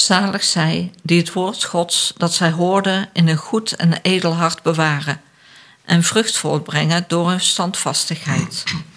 Zalig zij die het woord Gods dat zij hoorden in een goed en edel hart bewaren en vrucht voortbrengen door hun standvastigheid.